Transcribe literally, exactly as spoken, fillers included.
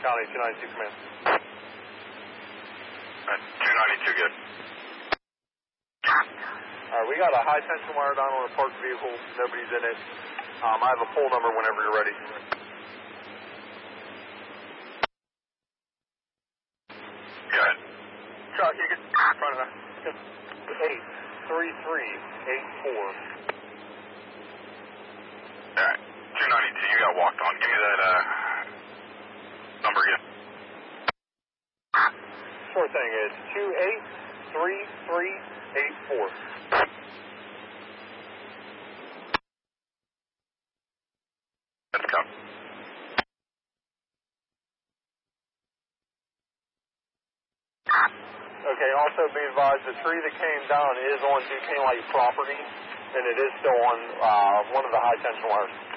County, two ninety-two command. Uh, two ninety-two, good. Alright, we got a high tension wire down on a parked vehicle. Nobody's in it. Um, I have a pull number whenever you're ready. Go ahead. Chuck, you get in front of that. eight three three eight four. Alright, two ninety-two, you got walked on. Give me that uh, number again. Sure thing, it's two eight three three eight four. Let's come. Okay, also be advised the tree that came down is on Duquesne Light property, and it is still on uh, one of the high tension wires.